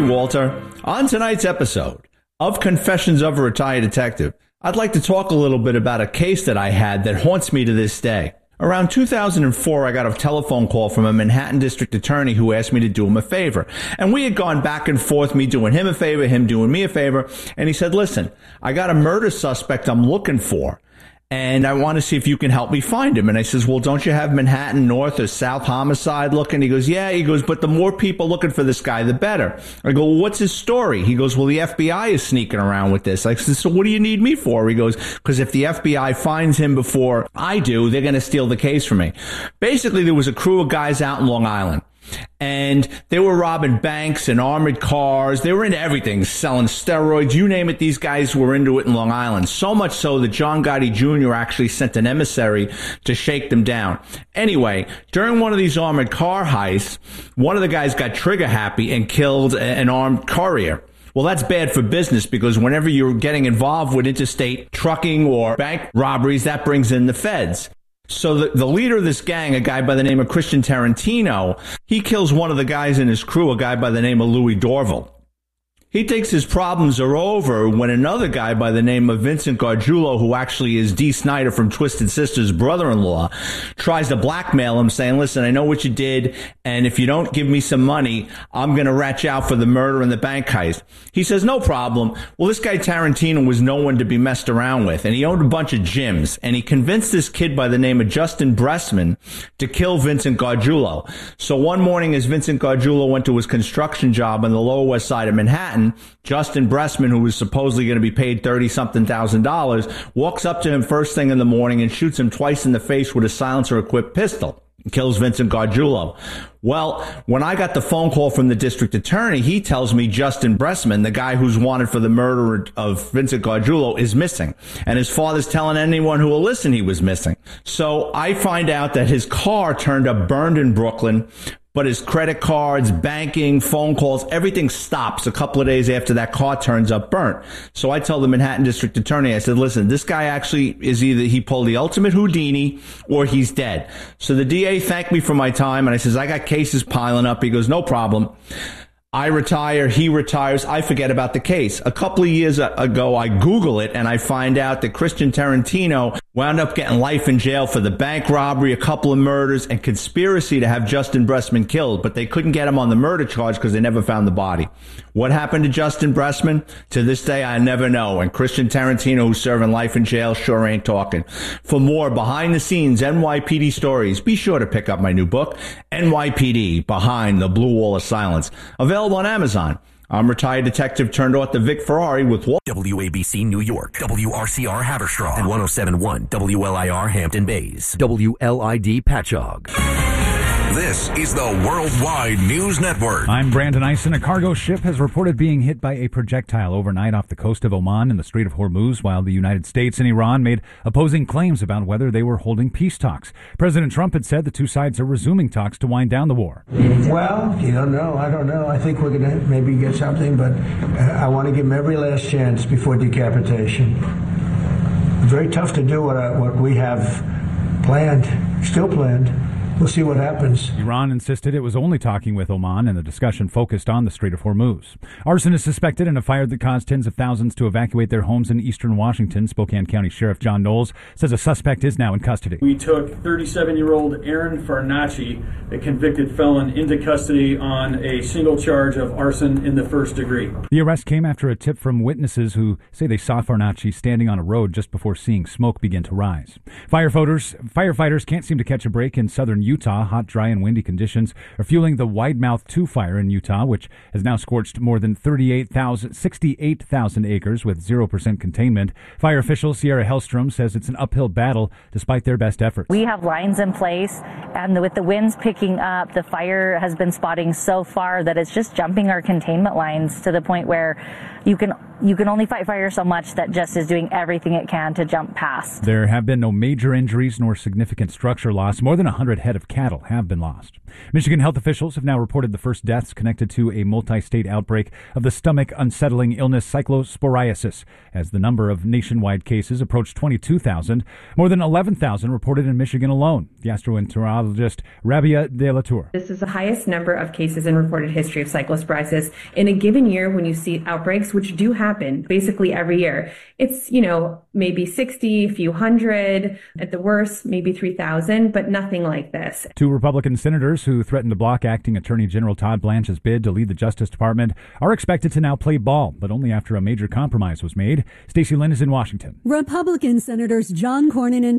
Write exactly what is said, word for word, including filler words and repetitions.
Walter. On tonight's episode of Confessions of a Retired Detective, I'd like to talk a little bit about a case that I had that haunts me to this day. Around two thousand four, I got a telephone call from a Manhattan district attorney who asked me to do him a favor. And we had gone back and forth, me doing him a favor, him doing me a favor. And he said, listen, I got a murder suspect I'm looking for, and I want to see if you can help me find him. And I says, well, don't you have Manhattan North or South Homicide looking? He goes, yeah. He goes, but the more people looking for this guy, the better. I go, well, what's his story? He goes, well, the F B I is sneaking around with this. I said, so what do you need me for? He goes, because if the F B I finds him before I do, they're going to steal the case from me. Basically, there was a crew of guys out in Long Island. And they were robbing banks and armored cars. They were into everything, selling steroids, you name it. These guys were into it in Long Island. So much so that John Gotti Junior actually sent an emissary to shake them down. Anyway, during one of these armored car heists, one of the guys got trigger happy and killed an armed courier. Well, that's bad for business because whenever you're getting involved with interstate trucking or bank robberies, that brings in the feds. So the, the leader of this gang, a guy by the name of Christian Tarantino, he kills one of the guys in his crew, a guy by the name of Louis Dorval. He thinks his problems are over when another guy by the name of Vincent Gargiulo, who actually is Dee Snider from Twisted Sister's brother-in-law, tries to blackmail him, saying, listen, I know what you did, and if you don't give me some money, I'm going to rat you out for the murder and the bank heist. He says, no problem. Well, this guy Tarantino was no one to be messed around with, and he owned a bunch of gyms, and he convinced this kid by the name of Justin Bressman to kill Vincent Gargiulo. So one morning, as Vincent Gargiulo went to his construction job on the Lower West Side of Manhattan, Justin Bressman, who was supposedly going to be paid thirty-something thousand dollars, walks up to him first thing in the morning and shoots him twice in the face with a silencer-equipped pistol. Kills Vincent Gargiulo. Well, when I got the phone call from the district attorney, he tells me Justin Bressman, the guy who's wanted for the murder of Vincent Gargiulo, is missing. And his father's telling anyone who will listen he was missing. So I find out that his car turned up burned in Brooklyn, but his credit cards, banking, phone calls, everything stops a couple of days after that car turns up burnt. So I tell the Manhattan district attorney, I said, listen, this guy actually is either he pulled the ultimate Houdini or he's dead. So the D A thanked me for my time, and I says, I got cases piling up. He goes, no problem. I retire, he retires, I forget about the case. A couple of years ago, I Google it, and I find out that Christian Tarantino wound up getting life in jail for the bank robbery, a couple of murders, and conspiracy to have Justin Bressman killed, but they couldn't get him on the murder charge because they never found the body. What happened to Justin Bressman? To this day, I never know, and Christian Tarantino, who's serving life in jail, sure ain't talking. For more behind-the-scenes N Y P D stories, be sure to pick up my new book, N Y P D, Behind the Blue Wall of Silence, available on Amazon. I'm retired detective turned author Vic Ferrari with Wal- W A B C New York, W R C R Haverstraw, and one oh seven point one W L I R Hampton Bays, W L I D Patchogue. This is the Worldwide News Network. I'm Brandon Eisen. A cargo ship has reported being hit by a projectile overnight off the coast of Oman in the Strait of Hormuz, while the United States and Iran made opposing claims about whether they were holding peace talks. President Trump had said the two sides are resuming talks to wind down the war. Well, you don't know. I don't know. I think we're going to maybe get something, but I want to give them every last chance before decapitation. It's very tough to do what, I, what we have planned, still planned. We'll see what happens. Iran insisted it was only talking with Oman, and the discussion focused on the Strait of Hormuz. Arson is suspected in a fire that caused tens of thousands to evacuate their homes in eastern Washington. Spokane County Sheriff John Knowles says a suspect is now in custody. We took thirty-seven-year-old Aaron Farnacci, a convicted felon, into custody on a single charge of arson in the first degree. The arrest came after a tip from witnesses who say they saw Farnacci standing on a road just before seeing smoke begin to rise. Firefighters, firefighters can't seem to catch a break in southern Utah. Hot, dry, and windy conditions are fueling the Wide Mouth two fire in Utah, which has now scorched more than thirty-eight thousand, sixty-eight thousand acres with zero percent containment. Fire official Sierra Hellstrom says it's an uphill battle despite their best efforts. We have lines in place, and with the winds picking up, the fire has been spotting so far that it's just jumping our containment lines to the point where you can you can only fight fire so much that just is doing everything it can to jump past. There have been no major injuries nor significant structure loss. More than one hundred head head of cattle have been lost. Michigan health officials have now reported the first deaths connected to a multi-state outbreak of the stomach unsettling illness cyclosporiasis, as the number of nationwide cases approached twenty-two thousand, more than eleven thousand reported in Michigan alone. Gastroenterologist Rabia De La Tour. This is the highest number of cases in recorded history of cyclosporiasis in a given year when you see outbreaks, which do happen basically every year. It's, you know, maybe sixty, a few hundred, at the worst, maybe three thousand, but nothing like this. Two Republican senators who threatened to block acting Attorney General Todd Blanche's bid to lead the Justice Department are expected to now play ball, but only after a major compromise was made. Stacey Lynn is in Washington. Republican Senators John Cornyn and